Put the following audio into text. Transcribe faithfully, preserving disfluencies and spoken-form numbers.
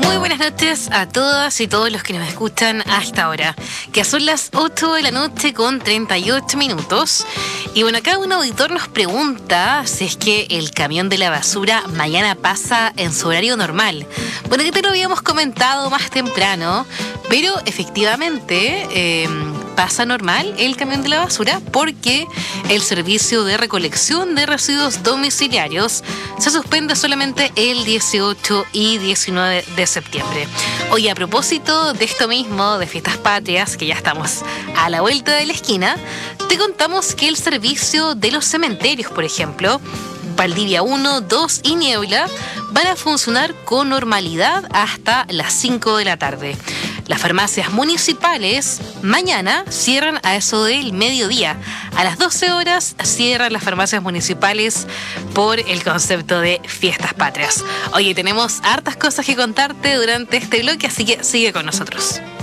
Muy buenas noches a todas y todos los que nos escuchan hasta ahora, que son las ocho de la noche con treinta y ocho minutos. Y bueno, acá un auditor nos pregunta si es que el camión de la basura mañana pasa en su horario normal. Bueno, que te lo habíamos comentado más temprano, pero efectivamente eh, pasa normal el camión de la basura porque el servicio de recolección de residuos domiciliarios se suspende solamente el dieciocho y diecinueve de septiembre. Oye, a propósito de esto mismo, de Fiestas Patrias, que ya estamos a la vuelta de la esquina, te contamos que el servicio de los cementerios, por ejemplo, Valdivia uno, dos y Niebla, van a funcionar con normalidad hasta las cinco de la tarde. Las farmacias municipales mañana cierran a eso del mediodía. A las doce horas cierran las farmacias municipales por el concepto de Fiestas Patrias. Oye, tenemos hartas cosas que contarte durante este bloque, así que sigue con nosotros.